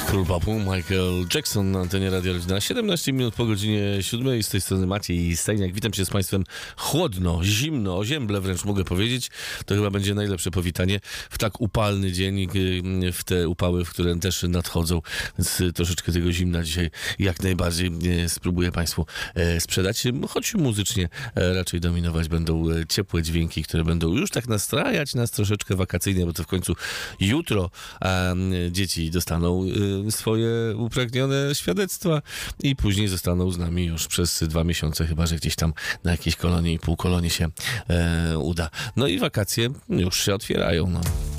Król popu Michael Jackson na antenie Radia Rodzina. 17 minut po godzinie 7. Z tej strony Maciej Stajniak. Witam się z Państwem chłodno, zimno, ozięble wręcz mogę powiedzieć. To chyba będzie najlepsze powitanie w tak upalny dzień, w te upały, w które też nadchodzą. Więc troszeczkę tego zimna dzisiaj jak najbardziej spróbuję Państwu sprzedać. Choć muzycznie raczej dominować będą ciepłe dźwięki, które będą już tak nastrajać nas troszeczkę wakacyjnie, bo to w końcu jutro dzieci dostaną swoje upragnione świadectwa i później zostaną z nami już przez 2 miesiące, chyba że gdzieś tam na jakiejś kolonie i półkolonie się uda. No i wakacje już się otwierają. No.